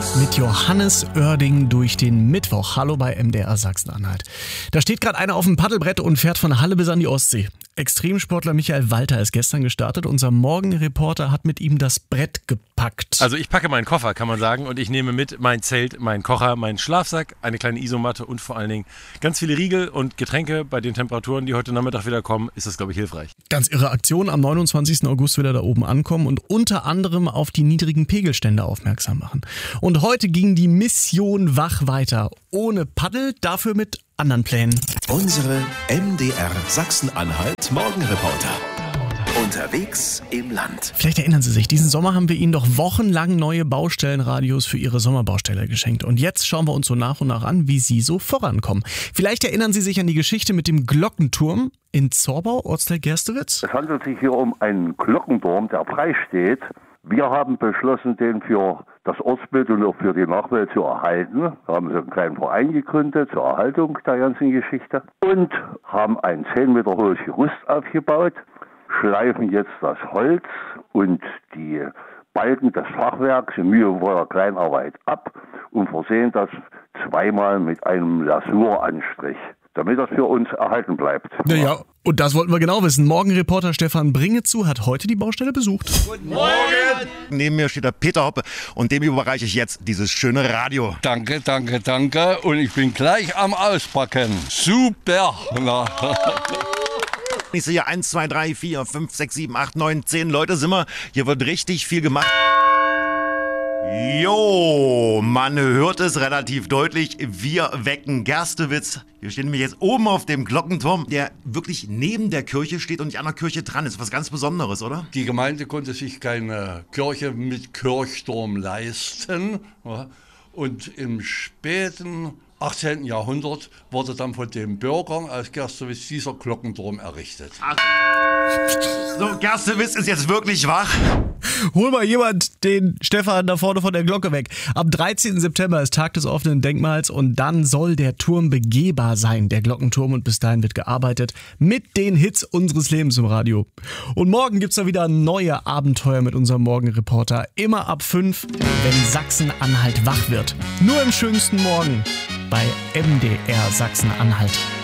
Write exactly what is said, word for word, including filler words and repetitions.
Mit Johannes Oerding durch den Mittwoch. Hallo bei M D R Sachsen-Anhalt. Da steht gerade einer auf dem Paddelbrett und fährt von Halle bis an die Ostsee. Extremsportler Michael Walter ist gestern gestartet. Unser Morgenreporter hat mit ihm das Brett gepackt. Also ich packe meinen Koffer, kann man sagen, und ich nehme mit mein Zelt, meinen Kocher, meinen Schlafsack, eine kleine Isomatte und vor allen Dingen ganz viele Riegel und Getränke. Bei den Temperaturen, die heute Nachmittag wieder kommen, ist das, glaube ich, hilfreich. Ganz irre Aktion. Am neunundzwanzigsten August will er da oben ankommen und unter anderem auf die niedrigen Pegelstände aufmerksam machen. Und heute ging die Mission Wach weiter. Ohne Paddel, dafür mit anderen Plänen. Unsere M D R Sachsen-Anhalt Morgenreporter. Unterwegs im Land. Vielleicht erinnern Sie sich, diesen Sommer haben wir Ihnen doch wochenlang neue Baustellenradios für Ihre Sommerbaustelle geschenkt. Und jetzt schauen wir uns so nach und nach an, wie Sie so vorankommen. Vielleicht erinnern Sie sich an die Geschichte mit dem Glockenturm in Zorbau, Ortsteil Gerstewitz. Es handelt sich hier um einen Glockenturm, der frei steht. Wir haben beschlossen, den für das Ortsbild und auch für die Nachwelt zu erhalten. Wir haben so einen kleinen Verein gegründet zur Erhaltung der ganzen Geschichte und haben ein zehn Meter hohes Gerüst aufgebaut, schleifen jetzt das Holz und die Balken des Fachwerks in mühevoller Kleinarbeit ab und versehen das zweimal mit einem Lasuranstrich, damit das für uns erhalten bleibt. Naja, und das wollten wir genau wissen. Morgenreporter Stefan Bringezu hat heute die Baustelle besucht. Guten Morgen! Neben mir steht der Peter Hoppe und dem überreiche ich jetzt dieses schöne Radio. Danke, danke, danke. Und ich bin gleich am Auspacken. Super! Ich sehe eins, zwei, drei, vier, fünf, sechs, sieben, acht, neun, zehn Leute sind wir. Hier wird richtig viel gemacht. Jo, man hört es relativ deutlich. Wir wecken Gerstewitz. Wir stehen nämlich jetzt oben auf dem Glockenturm, der wirklich neben der Kirche steht und nicht an der Kirche dran ist. Was ganz Besonderes, oder? Die Gemeinde konnte sich keine Kirche mit Kirchturm leisten. Und im späten achtzehnten Jahrhundert wurde dann von den Bürgern aus Gerstewitz dieser Glockenturm errichtet. Ach. So, Gerstewitz ist jetzt wirklich wach. Hol mal jemand den Stefan da vorne von der Glocke weg. Am dreizehnten September ist Tag des offenen Denkmals und dann soll der Turm begehbar sein, der Glockenturm. Und bis dahin wird gearbeitet mit den Hits unseres Lebens im Radio. Und morgen gibt's da wieder neue Abenteuer mit unserem Morgenreporter. Immer ab fünf, wenn Sachsen-Anhalt wach wird. Nur im schönsten Morgen bei M D R Sachsen-Anhalt.